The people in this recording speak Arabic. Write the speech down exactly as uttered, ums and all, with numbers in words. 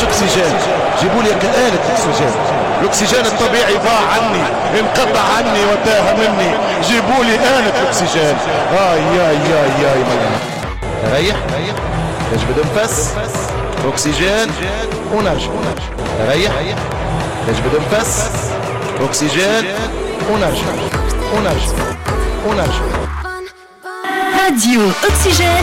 اكسجين، جيبوا لي آلة اكسجين. الاكسجين الطبيعي ضاع عني، انقطع عني وتاه مني، جيبوا لي آلة اكسجين. اي ياي ياي ياي ملنا. ريح نجبد نفس اكسجين ونرجع. ريح نجبد نفس اكسجين ونرجع ونرجع ونرجع. راديو أكسجين.